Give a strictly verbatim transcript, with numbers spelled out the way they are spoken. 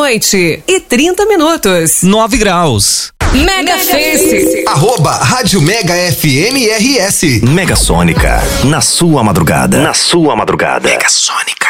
noite e trinta minutos. nove graus. Mega Face. Arroba Rádio Mega F M R S. Mega Sônica, na sua madrugada. Na sua madrugada. Mega Sônica.